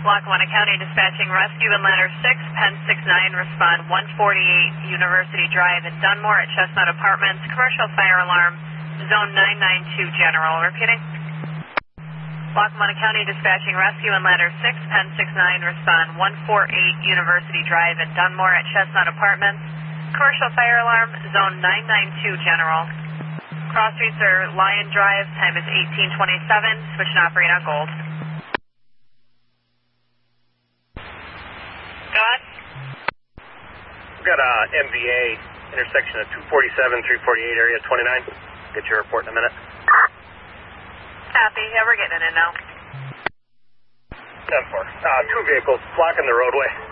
Lackawanna County dispatching rescue in ladder 6, Penn 69, respond 148 University Drive in Dunmore at Chestnut Apartments, commercial fire alarm, zone 992 general. Repeating. Lackawanna County dispatching rescue in ladder 6, Penn 69, respond 148 University Drive in Dunmore at Chestnut Apartments, commercial fire alarm, zone 992 general. Cross streets are Lion Drive, time is 1827, switch and operate on Gold. Go ahead. We've got MVA, intersection of 247, 348, area 29. Get your report in a minute. Copy. Yeah, we're getting it in now. 10-4. Two vehicles blocking the roadway.